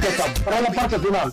estamos, para la parte final.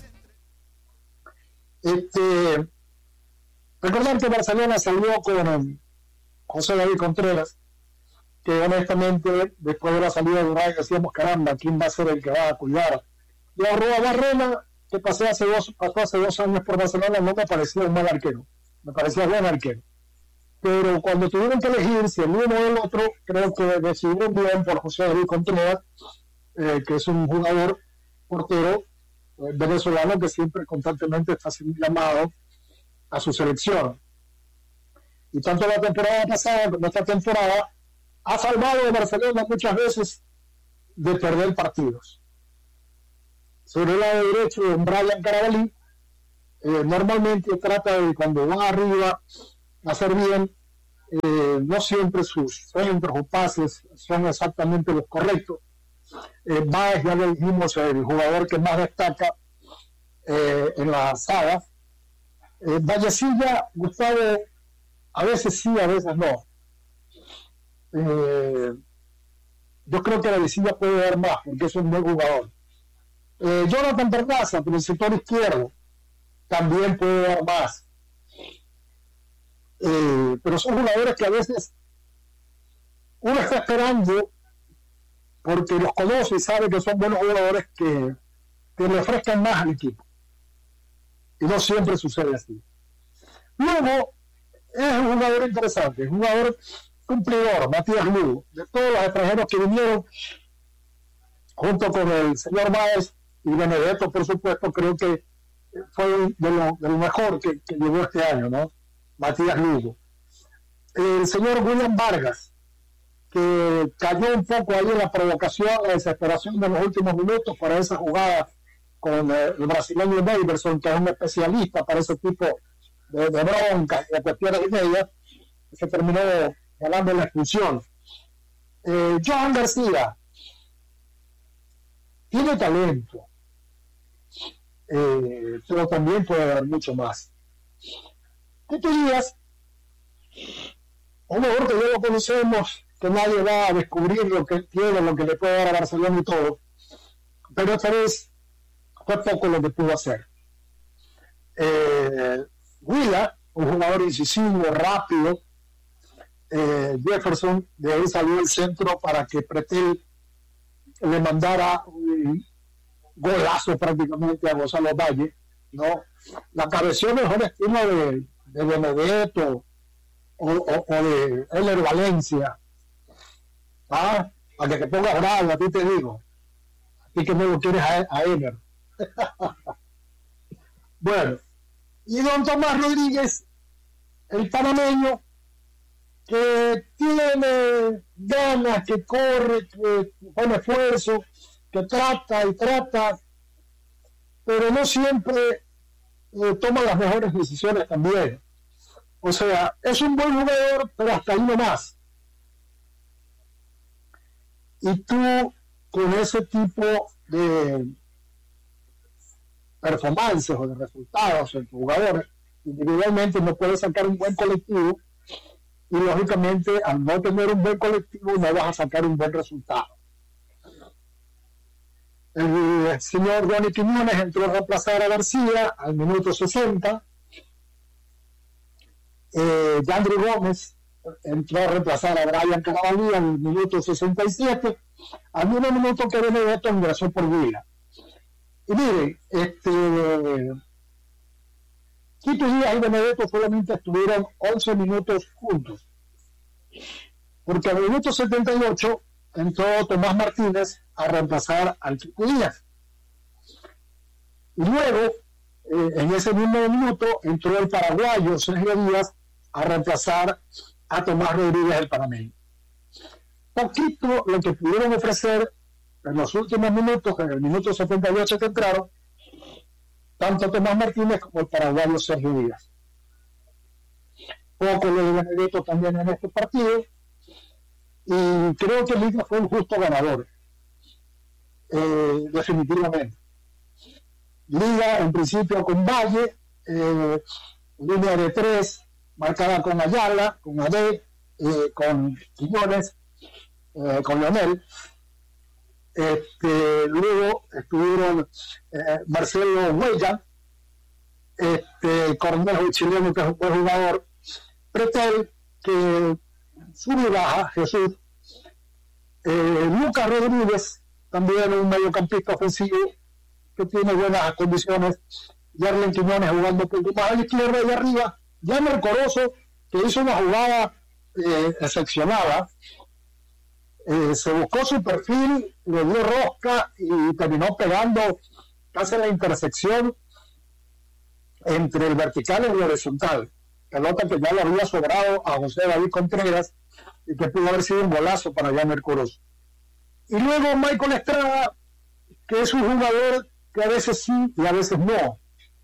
Recordar que Barcelona salió con José David Contreras, que honestamente después de la salida de Uruguay decíamos, caramba, ¿quién va a ser el que va a cuidar? Y a Rua Barrena, que pasó hace 2 años por Barcelona, no me parecía un mal arquero, me parecía buen arquero. Pero cuando tuvieron que elegir si el uno o el otro, creo que decidieron bien por José David Contreras, que es un jugador portero venezolano que siempre constantemente está siendo llamado a su selección. Y tanto la temporada pasada como esta temporada ha salvado a Barcelona muchas veces de perder partidos. Sobre el lado derecho, Brian Carabalí normalmente trata de, cuando va arriba, hacer bien. No siempre sus centros o pases son exactamente los correctos. Baez, ya le dijimos, el jugador que más destaca en la saga. Vallecilla, Gustavo, a veces sí, a veces no. Yo creo que Vallecilla puede dar más porque es un buen jugador. Jonathan Perlaza, por el sector izquierdo, también puede dar más. Pero son jugadores que a veces uno está esperando porque los conoce y sabe que son buenos jugadores que le ofrezcan más al equipo. Y no siempre sucede así. Luego, es un jugador interesante, es un jugador cumplidor, Matías Lugo. De todos los extranjeros que vinieron, junto con el señor Báez y Benedetto, por supuesto, creo que fue de lo mejor que llegó este año, ¿no? Matías Lugo. El señor William Vargas, que cayó un poco ahí en la provocación, la desesperación de los últimos minutos para esa jugada con el brasileño Daverson, que es un especialista para ese tipo de broncas y de cuestiones de media, se terminó ganando la expulsión. Johan García tiene talento, pero también puede dar mucho más. Tito Díaz, un mejor que ya lo conocemos, que nadie va a descubrir lo que tiene, lo que le puede dar a Barcelona y todo, pero esta vez fue poco lo que pudo hacer. Huila, un jugador incisivo, rápido. Jefferson, de ahí salió el centro para que Pretel le mandara un golazo prácticamente a Gonzalo Valle, ¿no? La cabeció mejor estilo de Benedetto o de Eler Valencia, para que te pongas bravo, a ti te digo, a ti que no lo quieres a Eler. Bueno, y don Tomás Rodríguez, el panameño, que tiene ganas, que corre, que pone esfuerzo, que trata, pero no siempre toma las mejores decisiones también. O sea, es un buen jugador, pero hasta ahí no más. Y tú, con ese tipo de performances o de resultados en tus jugadores, individualmente no puedes sacar un buen colectivo, y lógicamente al no tener un buen colectivo no vas a sacar un buen resultado. El señor Ronnie Quiñones entró a reemplazar a García al minuto 60. Yandri Gómez entró a reemplazar a Brian Carabalí al minuto 67, al mismo minuto que Benedetto ingresó por Huila. Y miren, Tito Díaz y Benedetto solamente estuvieron 11 minutos juntos, porque al minuto 78 entró Tomás Martínez a reemplazar al Tito Díaz. Y luego, en ese mismo minuto, entró el paraguayo Sergio Díaz a reemplazar a Tomás Rodríguez, el panameño. Poquito lo que pudieron ofrecer en los últimos minutos, en el minuto 78 que entraron, tanto Tomás Martínez como el paraguayo Sergio Díaz. Poco lo de Benedetto también en este partido, y creo que Liga fue un justo ganador, definitivamente. Liga en principio con Valle, línea de 3, marcada con Ayala, con Ade, con Quiñones, con Leonel. Luego estuvieron Marcelo Huella, Cornejo chileno, que es un buen jugador, Pretel, que sube y baja, Jesús, Lucas Rodríguez, también un mediocampista ofensivo que tiene buenas condiciones, Yarlen Quiñones jugando por más a la izquierda y arriba, Jamer Corozo, que hizo una jugada excepcional, se buscó su perfil, le dio rosca y terminó pegando casi en la intersección entre el vertical y el horizontal. Pelota que ya le había sobrado a José David Contreras y que pudo haber sido un golazo para Jamer Corozo. Y luego Michael Estrada, que es un jugador que a veces sí y a veces no,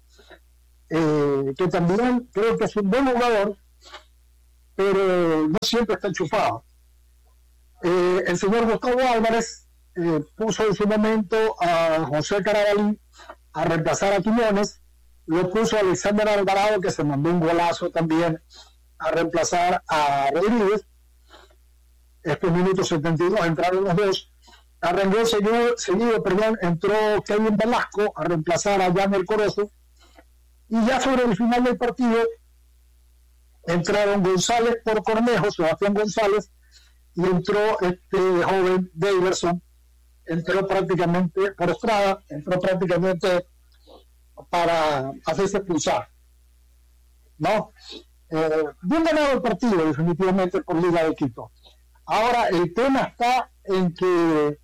que también creo que es un buen jugador, pero no siempre está enchufado. El señor Gustavo Álvarez puso en su momento a José Carabalí a reemplazar a Quiñones, lo puso a Alexander Alvarado, que se mandó un golazo también, a reemplazar a Rodríguez. Estos minutos 72 entraron los dos. Arrengó seguido, entró Kevin Velasco a reemplazar a Jamer Corozo, y ya sobre el final del partido entraron González por Cornejo, Sebastián González, y entró joven Daverson, entró prácticamente por Estrada, entró prácticamente para hacerse expulsar, ¿no? Bien ganado el partido, definitivamente, por Liga de Quito. Ahora, el tema está en que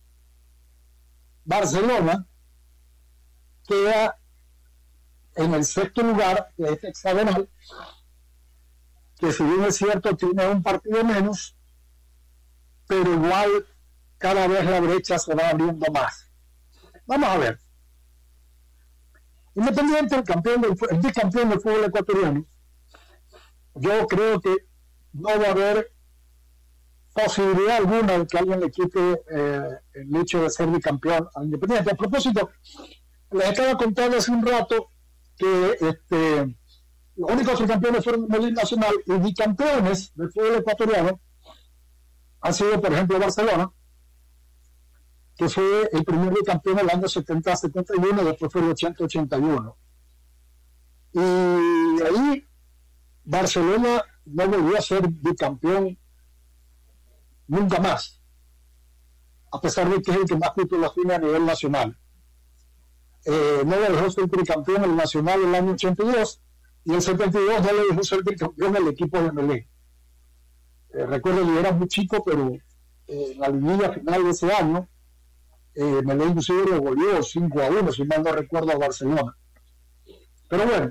Barcelona queda en el sexto lugar, que es hexagonal, que si bien es cierto tiene un partido menos, pero igual cada vez la brecha se va abriendo más. Vamos a ver. Independiente, el bicampeón del fútbol ecuatoriano, yo creo que no va a haber posibilidad alguna de que alguien le quite el hecho de ser bicampeón al Independiente. A propósito, les estaba contando hace un rato que los únicos campeones fueron de Liga Nacional, y bicampeones del fútbol ecuatoriano han sido, por ejemplo, Barcelona, que fue el primer bicampeón del año 70-71, después fue el 80-81. Y ahí Barcelona no volvió a ser bicampeón nunca más, a pesar de que es el que más títulos tiene a nivel nacional. No le dejó ser tricampeón el Nacional en el año 82, y el 72 no le dejó ser tricampeón el equipo de Melé. Recuerdo que era muy chico, pero en la liguilla final de ese año, Melé inclusive le volvió 5-1, si mal no recuerdo, a Barcelona. Pero bueno,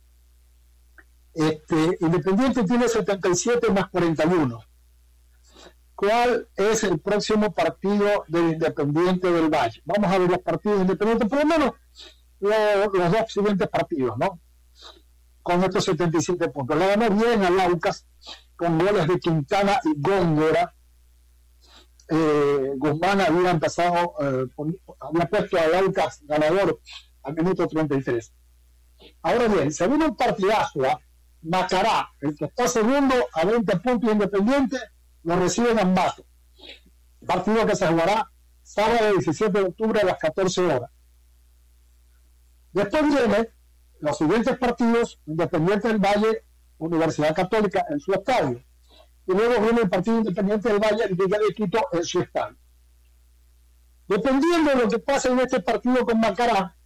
Independiente tiene 77 más 41. ¿Cuál es el próximo partido del Independiente del Valle? Vamos a ver los partidos independientes, por lo menos los dos siguientes partidos, ¿no? Con estos 77 puntos. Le ganó bien al Aucas con goles de Quintana y Góngora. Guzmán había empezado, había puesto al Aucas ganador al minuto 33. Ahora bien, se viene un partidazo, Macará, el que está segundo a 20 puntos Independiente, lo recibe en Ambato. Partido que se jugará sábado 17 de octubre a las 14 horas. Después vienen los siguientes partidos: Independiente del Valle, Universidad Católica en su estadio. Y luego viene el partido Independiente del Valle y Liga de Quito en su estadio. Dependiendo de lo que pase en este partido con Macará,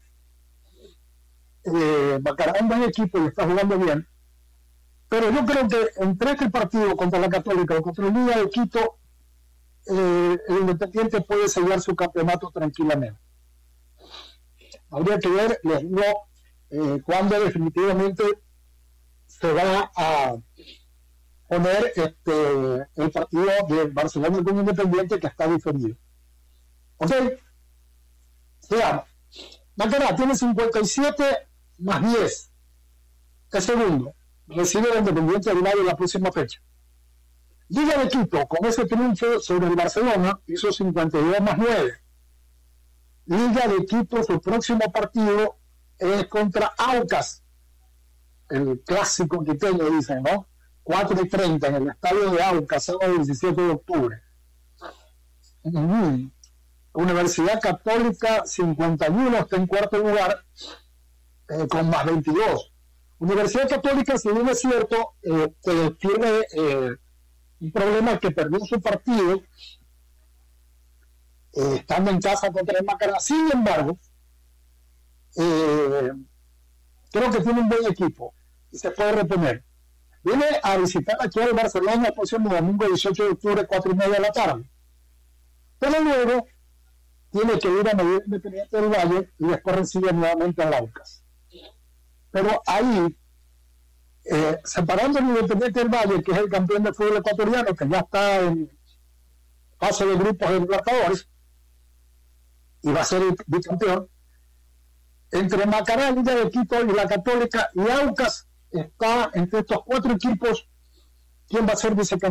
Macará es un buen equipo y está jugando bien, pero yo creo que entre este partido contra la Católica o contra el Liga de Quito, el Independiente puede sellar su campeonato tranquilamente. Habría que ver, les digo, cuándo definitivamente se va a poner el partido de Barcelona con Independiente, que está diferido. Ok, veamos. Macará tiene 57 más 10. El segundo recibe el Independiente del Valle en la próxima fecha. Liga de Quito, con ese triunfo sobre el Barcelona, hizo 52 más 9. Liga de Quito, su próximo partido es contra Aucas, el clásico quiteño, dicen, ¿no? 4:30 en el estadio de Aucas, sábado 17 de octubre. Universidad Católica 51 está en cuarto lugar con más 22. Universidad Católica, si bien es cierto, tiene un problema que perdió su partido estando en casa contra el Macará. Sin embargo, creo que tiene un buen equipo y se puede reponer. Viene a visitar aquí al Barcelona el próximo domingo 18 de octubre, 4:30 de la tarde. Pero luego tiene que ir a medir Independiente del Valle y después recibe nuevamente a Aucas. Pero ahí, separando el Independiente del Valle, que es el campeón de fútbol ecuatoriano, que ya está en fase de grupos de Libertadores y va a ser el bicampeón, entre Macará, Liga de Quito y la Católica y Aucas, está entre estos 4 equipos quién va a ser vicecampeón.